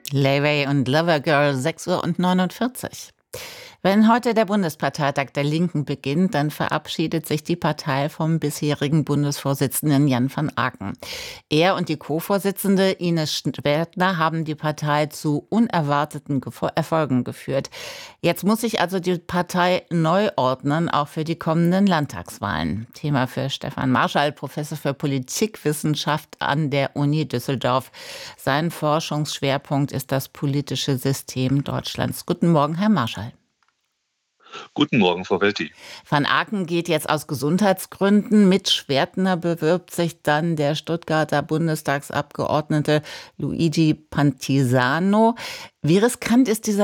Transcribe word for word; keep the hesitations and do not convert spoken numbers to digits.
Layway und Lovergirl, sechs Uhr neunundvierzig. Wenn heute der Bundesparteitag der Linken beginnt, dann verabschiedet sich die Partei vom bisherigen Bundesvorsitzenden Jan van Aken. Er und die Co-Vorsitzende Ines Schwertner haben die Partei zu unerwarteten Gefo- Erfolgen geführt. Jetzt muss sich also die Partei neu ordnen, auch für die kommenden Landtagswahlen. Thema für Stefan Marschall, Professor für Politikwissenschaft an der Uni Düsseldorf. Sein Forschungsschwerpunkt ist das politische System Deutschlands. Guten Morgen, Herr Marschall. Guten Morgen, Frau Welti. Van Aken geht jetzt aus Gesundheitsgründen. Mit Schwertner bewirbt sich dann der Stuttgarter Bundestagsabgeordnete Luigi Pantisano. Wie riskant ist dieser